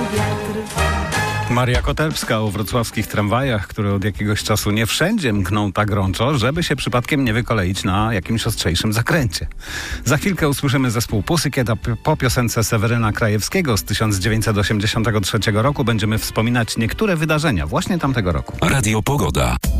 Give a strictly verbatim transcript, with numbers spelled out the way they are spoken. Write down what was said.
wiatr. Maria Kotelska o wrocławskich tramwajach, które od jakiegoś czasu nie wszędzie mkną tak gorąco, żeby się przypadkiem nie wykoleić na jakimś ostrzejszym zakręcie. Za chwilkę usłyszymy zespół Pussycat, a po piosence Seweryna Krajewskiego z tysiąc dziewięćset osiemdziesiątego trzeciego roku będziemy wspominać niektóre wydarzenia właśnie tamtego roku. Radio Pogoda.